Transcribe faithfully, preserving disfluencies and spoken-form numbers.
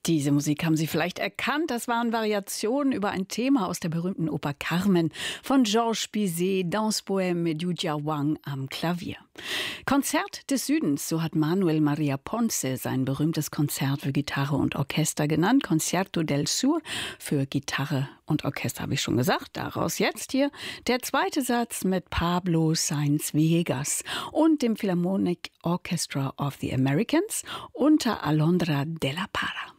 Diese Musik haben Sie vielleicht erkannt. Das waren Variationen über ein Thema aus der berühmten Oper Carmen von Georges Bizet, Danse Poème mit Yuja Wang am Klavier. Konzert des Südens, so hat Manuel Maria Ponce sein berühmtes Konzert für Gitarre und Orchester genannt. Concierto del Sur für Gitarre und Orchester, habe ich schon gesagt. Daraus jetzt hier der zweite Satz mit Pablo Sáenz Villegas und dem Philharmonic Orchestra of the Americans unter Alondra de la Parra.